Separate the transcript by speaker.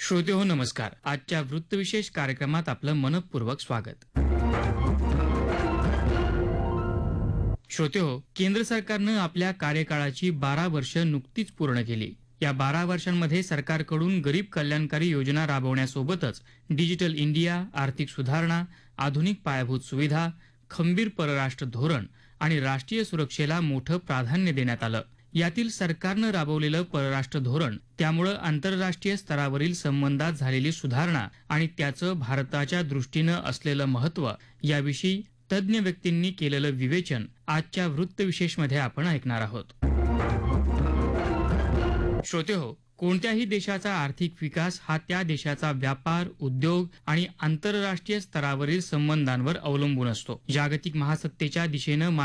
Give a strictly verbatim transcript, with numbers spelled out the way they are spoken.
Speaker 1: श्रोते हो नमस्कार. आजच्या वृत्तविशेष कार्यक्रमात आपलं मनपूर्वक स्वागत. श्रोते हो, केंद्र सरकारनं आपल्या कार्यकाळाची बारा वर्ष नुकतीच पूर्ण केली. या बारा वर्षांमध्ये सरकारकडून गरीब कल्याणकारी योजना राबवण्यासोबतच डिजिटल इंडिया, आर्थिक सुधारणा, आधुनिक पायाभूत सुविधा, खंबीर परराष्ट्र धोरण आणि राष्ट्रीय सुरक्षेला मोठं प्राधान्य देण्यात आलं. यातील सरकारनं राबवलेलं परराष्ट्र धोरण, त्यामुळं आंतरराष्ट्रीय स्तरावरील संबंधात झालेली सुधारणा आणि त्याचं भारताच्या दृष्टीनं असलेलं महत्त्व याविषयी तज्ज्ञ व्यक्तींनी केलेलं विवेचन आजच्या वृत्तविशेषमध्ये आपण ऐकणार आहोत. श्रोते हो, कोणत्याही देशाचा आर्थिक विकास हा त्या देशाचा व्यापार, उद्योग आणि आंतरराष्ट्रीय स्तरावरील संबंधांवर अवलंबून असतो. जागतिक महासत्तेच्या दिशेनं